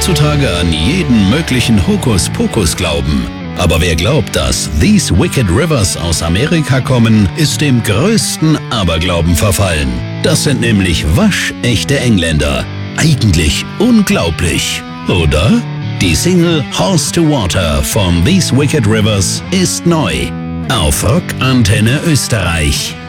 heutzutage an jeden möglichen Hokuspokus glauben. Aber wer glaubt, dass These Wicked Rivers aus Amerika kommen, ist dem größten Aberglauben verfallen. Das sind nämlich waschechte Engländer. Eigentlich unglaublich, oder? Die Single Horse to Water von These Wicked Rivers ist neu. Auf Rock Antenne Österreich.